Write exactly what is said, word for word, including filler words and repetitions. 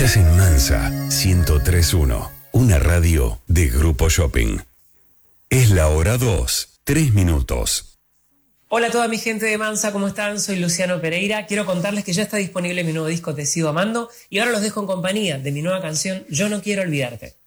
Estás en Mansa ciento tres punto uno, una radio de Grupo Shopping. Es la hora dos, tres minutos. Hola a toda mi gente de Mansa, ¿cómo están? Soy Luciano Pereira. Quiero contarles que ya está disponible mi nuevo disco Te Sigo Amando y ahora los dejo en compañía de mi nueva canción Yo No Quiero Olvidarte.